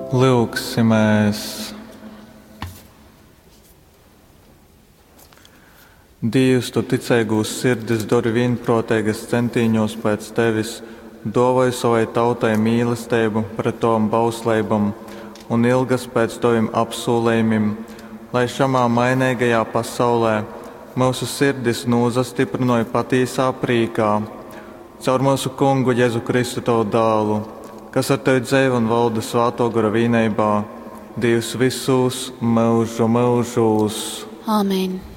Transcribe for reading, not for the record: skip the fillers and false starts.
Lūksimies. Dievs, tu ticēgūs sirdis, dori vienprātīgas centīņos pēc tevis, dāvāj savai tautai mīlestību pret tām bauslībām un ilgas pēc taviem apsolījumiem, lai šamā mainīgajā pasaulē mūsu sirdis nozastiprināja patiesā prīkā, caur mūsu Kungu Jēzu Kristu tavu dālu, kas ar tevi dzīvo un valda svāto gara vienībā, Dievs visus mūžu mūžos. Āmen.